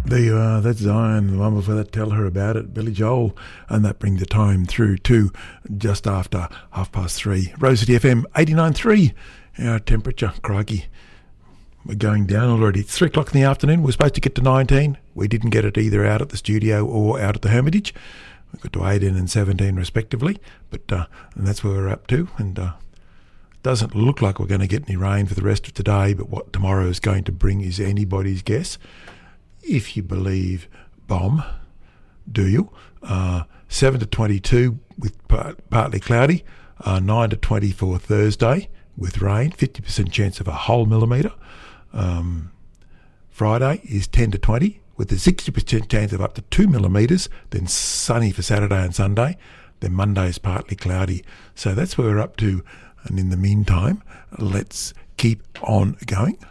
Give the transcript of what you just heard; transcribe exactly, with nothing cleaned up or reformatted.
There you are, that's Zion, the one before that, Tell Her About It, Billy Joel, and that brings the time through to just after half past three. Rose City F M eighty-nine point three, our temperature, crikey, we're going down already. It's three o'clock in the afternoon, we're supposed to get to nineteen, we didn't get it either out at the studio or out at the Hermitage, we got to eighteen and seventeen respectively, but uh, and that's where we're up to, and uh, it doesn't look like we're going to get any rain for the rest of today, but what tomorrow is going to bring is anybody's guess. If you believe Bomb, do you? Uh, seven to twenty-two with part, partly cloudy, uh, nine to twenty for Thursday with rain, fifty percent chance of a whole millimetre. Um, Friday is ten to twenty with a sixty percent chance of up to two millimetres, then sunny for Saturday and Sunday, then Monday is partly cloudy. So that's where we're up to, and in the meantime, let's keep on going.